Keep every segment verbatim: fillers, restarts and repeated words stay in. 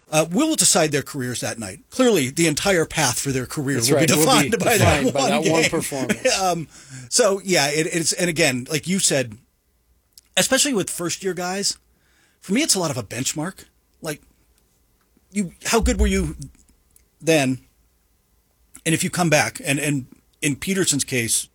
Uh, we'll decide their careers that night. Clearly, the entire path for their career That's will right. be defined, will be by, defined that by one that game. one performance. um, so, yeah, it, it's, and again, like you said, especially with first-year guys, for me, it's a lot of a benchmark. Like, you, how good were you then? And if you come back, and, and in Peterson's case,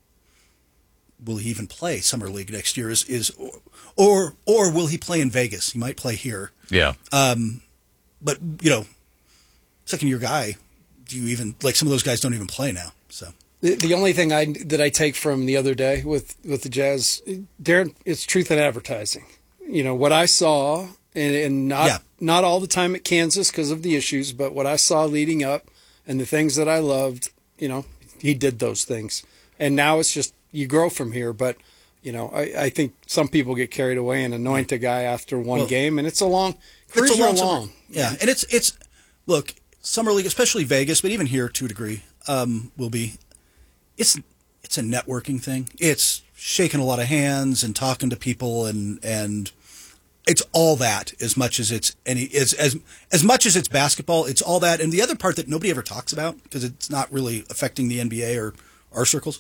will he even play Summer League next year? Is is or or will he play in Vegas? He might play here. Yeah. Um, but you know, second year guy, do you even like some of those guys don't even play now? So the, the only thing I that I take from the other day with with the Jazz, Darren, it's truth in advertising. You know what I saw, and, and not yeah. not all the time at Kansas because of the issues, but what I saw leading up and the things that I loved. You know, he did those things, and now it's just. You grow from here, but you know, I, I think some people get carried away and anoint a guy after one well, game, and it's a long careers it's a long, are long. Yeah, and it's it's look Summer League, especially Vegas, but even here to a degree, um, will be. It's it's a networking thing. It's shaking a lot of hands and talking to people, and and it's all that as much as it's any as as as much as it's basketball. It's all that, and the other part that nobody ever talks about because it's not really affecting the N B A or our circles.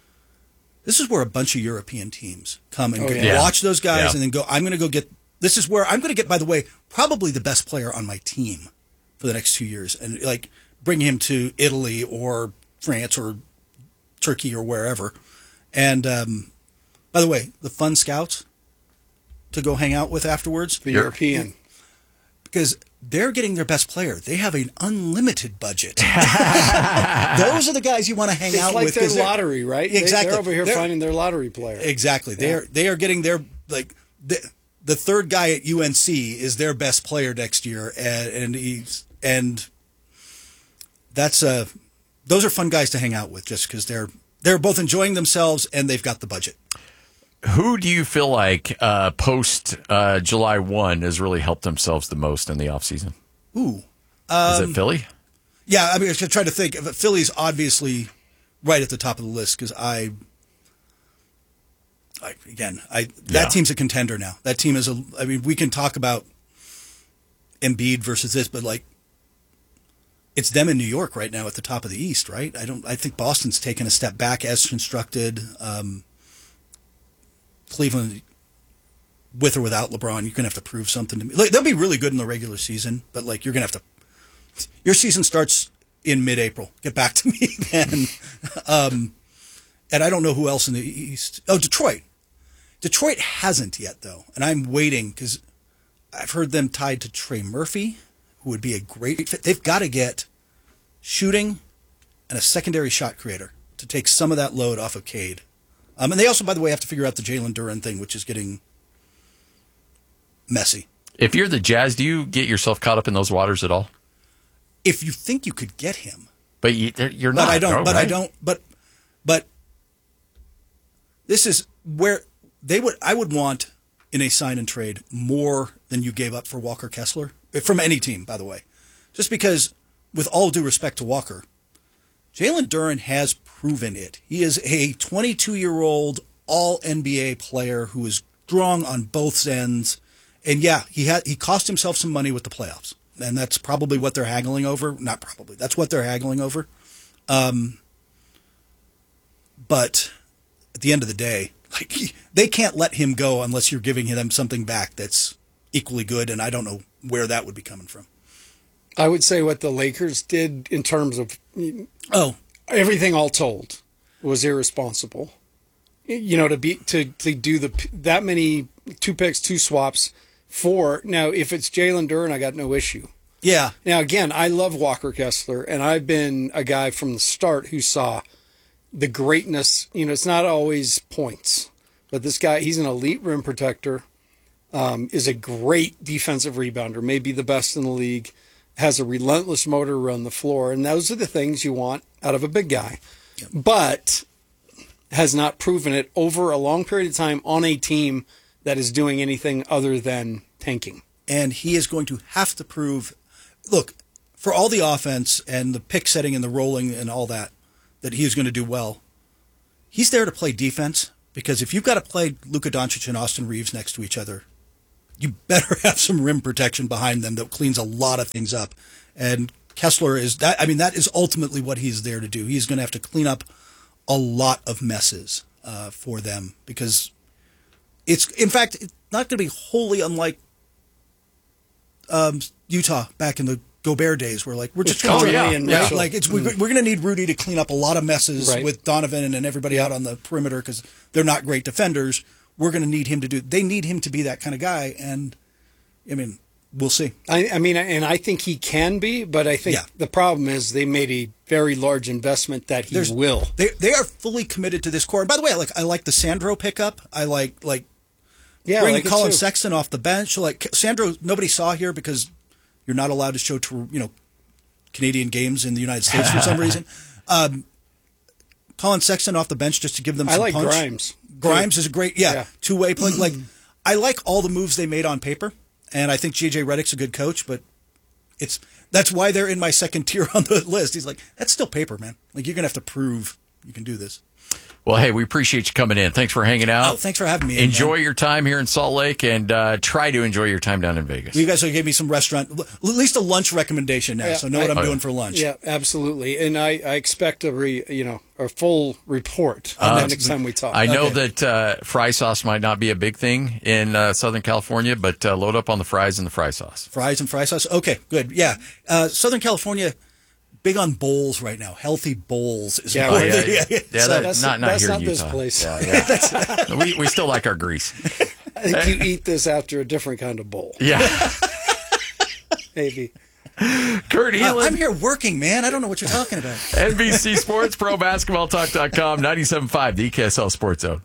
This is where a bunch of European teams come and oh, go, yeah. watch those guys yeah. and then go, I'm going to go get, this is where I'm going to get, by the way, probably the best player on my team for the next two years. And like bring him to Italy or France or Turkey or wherever. And um, by the way, the fun scouts to go hang out with afterwards. The European. Because they're getting their best player. They have an unlimited budget. Those are the guys you want to hang it's out like with. It's like their lottery, right? Exactly. They, they're over here they're, finding their lottery player. Exactly. They yeah. are they are getting their like the, the third guy at U N C is their best player next year, and, and he's and that's uh those are fun guys to hang out with just because they're they're both enjoying themselves and they've got the budget. Who do you feel like uh, post uh, July first has really helped themselves the most in the offseason? Ooh. Um, Is um, it Philly? Yeah, I mean, I was trying to think. Philly's obviously right at the top of the list because I, I, again, I that yeah. team's a contender now. That team is a. I mean, we can talk about Embiid versus this, but like, it's them in New York right now at the top of the East, right? I don't. I think Boston's taken a step back as constructed. Um, Cleveland, with or without LeBron, you're gonna have to prove something to me. Like, they'll be really good in the regular season, but like, you're gonna have to. Your season starts in mid-April. Get back to me then. um, and I don't know who else in the East. Oh, Detroit. Detroit hasn't yet, though. And I'm waiting because I've heard them tied to Trey Murphy, who would be a great fit. They've got to get shooting and a secondary shot creator to take some of that load off of Cade. Um, and they also, by the way, have to figure out the Jalen Duren thing, which is getting messy. If you're the Jazz, do you get yourself caught up in those waters at all? If you think you could get him, but you, you're not. But I don't. No, but right? I don't. But but this is where they would. I would want in a sign and trade more than you gave up for Walker Kessler from any team. By the way, just because, with all due respect to Walker, Jalen Duren has proven it. He is a twenty-two-year-old all N B A player who is strong on both ends. And yeah, he had he cost himself some money with the playoffs. And that's probably what they're haggling over. Not probably. That's what they're haggling over. Um, but at the end of the day, like he, they can't let him go unless you're giving them something back that's equally good. And I don't know where that would be coming from. I would say what the Lakers did in terms of oh everything all told was irresponsible. You know, to be to to do the that many two picks, two swaps. Four. Now, if it's Jalen Duren, I got no issue. Yeah. Now, again, I love Walker Kessler, and I've been a guy from the start who saw the greatness. You know, it's not always points, but this guy, he's an elite rim protector, um, is a great defensive rebounder, maybe the best in the league, has a relentless motor run the floor, and those are the things you want out of a big guy. Yep. But has not proven it over a long period of time on a team that is doing anything other than tanking. And he is going to have to prove, look, for all the offense and the pick setting and the rolling and all that, that he is going to do well. He's there to play defense because if you've got to play Luka Doncic and Austin Reeves next to each other, you better have some rim protection behind them that cleans a lot of things up. And Kessler is that. I mean, that is ultimately what he's there to do. He's going to have to clean up a lot of messes uh, for them because it's, in fact, it's not going to be wholly unlike um, Utah back in the Gobert days, where like we're just Conley trying to, and yeah, Mitchell. like it's we're, we're going to need Rudy to clean up a lot of messes Right. with Donovan and everybody out on the perimeter because they're not great defenders. We're going to need him to do. They need him to be that kind of guy, and I mean, we'll see. I, I mean, and I think he can be, but I think Yeah. the problem is they made a very large investment that he There's- will. They they are fully committed to this core. And by the way, I like I like the Sandro pickup. I like like Yeah, bringing like it Colin too. Sexton off the bench. Like Sandro, nobody saw here because you're not allowed to show to you know Canadian games in the United States for some reason. Um, Colin Sexton off the bench just to give them I some like punch. Grimes. Grimes is a great yeah, Yeah. two way play. Like I like all the moves they made on paper, and I think J J Redick's a good coach, but it's that's why they're in my second tier on the list. He's like, that's still paper, man. Like you're gonna have to prove you can do this. Well, hey, we appreciate you coming in. Thanks for hanging out. Oh, thanks for having me. Enjoy man. your time here in Salt Lake, and uh, try to enjoy your time down in Vegas. You guys gave me some restaurant, at least a lunch recommendation now, Yeah, so know what I- I'm Oh, doing yeah. for lunch. Yeah, absolutely. And I, I expect a re, you know a full report Uh, the next time we talk. I know Okay. that uh, fry sauce might not be a big thing in uh, Southern California, but uh, load up on the fries and the fry sauce. Fries and fry sauce. Okay, good. Yeah, uh, Southern California, big on bowls right now. Healthy bowls is Yeah, what oh, yeah, they- yeah. Yeah, so- that- that's not- not that's here in not this Utah. place. Yeah, yeah. we we still like our grease. I think you eat this after a different kind of bowl, Yeah, maybe. Kurt Uh, Elam, I'm here working, man. I don't know what you're talking about. N B C Sports, Pro Basketball Talk dot com, ninety-seven point five, the E K S L Sports Zone.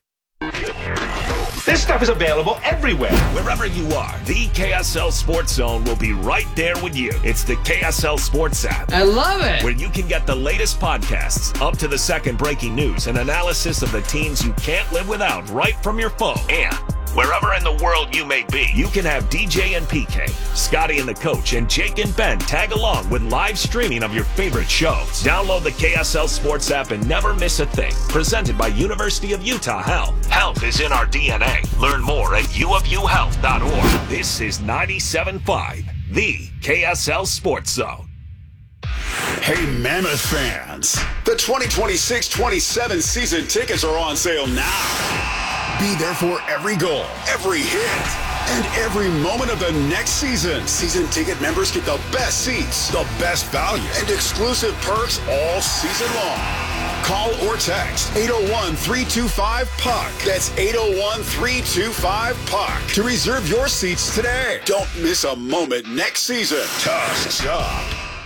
This stuff is available everywhere. Wherever you are, the K S L Sports Zone will be right there with you. It's the K S L Sports app, I love it. where you can get the latest podcasts, up to the second breaking news, and analysis of the teams you can't live without right from your phone. And wherever in the world you may be, you can have D J and P K, Scotty and the Coach, and Jake and Ben tag along with live streaming of your favorite shows. Download the K S L Sports app and never miss a thing. Presented by University of Utah Health. Health is in our D N A. Learn more at u of u health dot org. This is ninety-seven point five, the K S L Sports Zone. Hey, Mammoth fans, the twenty twenty-six twenty-seven season tickets are on sale now. Be there for every goal, every hit, and every moment of the next season. Season ticket members get the best seats, the best value, and exclusive perks all season long. Call or text eight oh one, three two five, P U C. That's eight oh one, three two five, P U C to reserve your seats today. Don't miss a moment next season. Tusk up.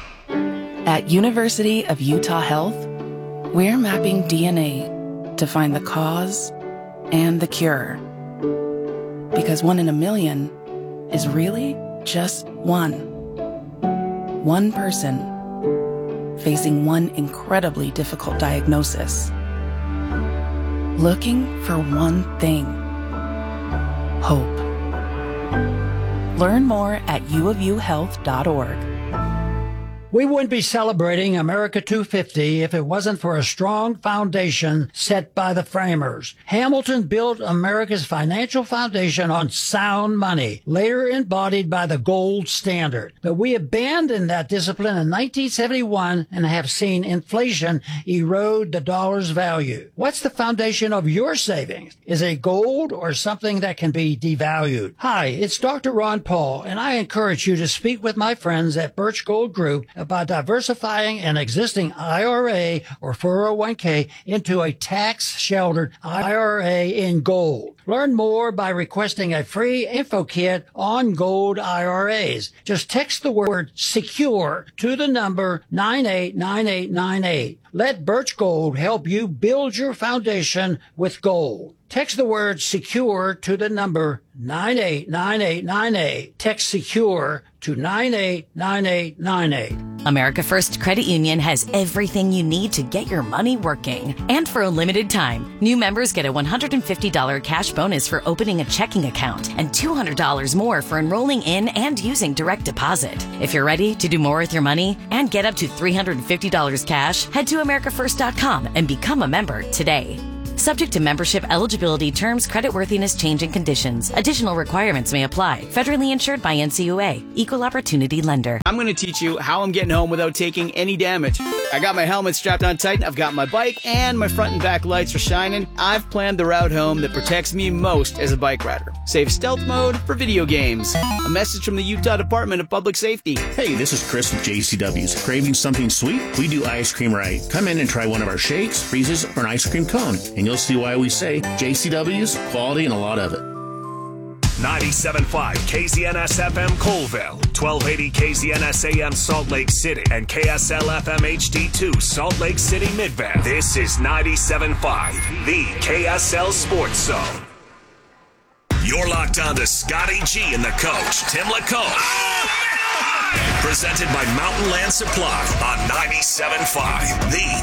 At University of Utah Health, we're mapping D N A to find the cause and the cure. Because one in a million is really just one. One person facing one incredibly difficult diagnosis. Looking for one thing. Hope. Learn more at u of u health dot org. We wouldn't be celebrating America two fifty if it wasn't for a strong foundation set by the framers. Hamilton built America's financial foundation on sound money, later embodied by the gold standard. But we abandoned that discipline in nineteen seventy-one and have seen inflation erode the dollar's value. What's the foundation of your savings? Is it gold or something that can be devalued? Hi, it's Doctor Ron Paul, and I encourage you to speak with my friends at Birch Gold Group about diversifying an existing I R A or four oh one k into a tax-sheltered I R A in gold. Learn more by requesting a free info kit on gold I R As. Just text the word SECURE to the number nine eight nine eight nine eight. Let Birch Gold help you build your foundation with gold. Text the word SECURE to the number nine eight nine eight nine eight. Text SECURE to nine eight nine eight nine eight. America First Credit Union has everything you need to get your money working. And for a limited time, new members get a one hundred fifty dollars cash bonus for opening a checking account and two hundred dollars more for enrolling in and using direct deposit. If you're ready to do more with your money and get up to three hundred fifty dollars cash, head to america first dot com and become a member today. Subject to membership, eligibility, terms, creditworthiness, change, and conditions. Additional requirements may apply. Federally insured by N C U A. Equal Opportunity Lender. I'm going to teach you how I'm getting home without taking any damage. I got my helmet strapped on tight, I've got my bike, and my front and back lights are shining. I've planned the route home that protects me most as a bike rider. Save stealth mode for video games. A message from the Utah Department of Public Safety. Hey, this is Chris with J C W's. Craving something sweet? We do ice cream right. Come in and try one of our shakes, freezes, or an ice cream cone, and you'll see why we say J C W's, quality and a lot of it. ninety-seven point five K Z N S F M Colville, twelve eighty K Z N S A M Salt Lake City, and K S L F M H D two Salt Lake City Midvale. This is ninety-seven point five, the K S L Sports Zone. You're locked on to Scotty G and the coach, Tim LaCombe. Presented by Mountain Land Supply on ninety-seven point five, the